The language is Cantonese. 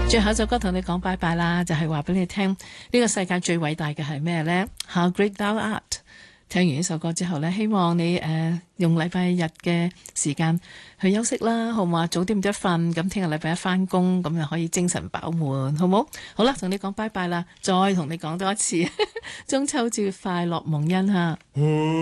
最後一首歌同你講拜拜啦，就係話俾你聽呢個世界最偉大嘅係咩呢？ How Great Thou Art。 聽完呢首歌之後呢，希望你用禮拜日嘅時間去休息啦，好唔好啊？早啲唔得瞓，咁聽日禮拜一返工，咁就可以精神飽滿，好冇？好啦，同你講拜拜啦，再同你講多一次中秋節快樂，蒙恩吓。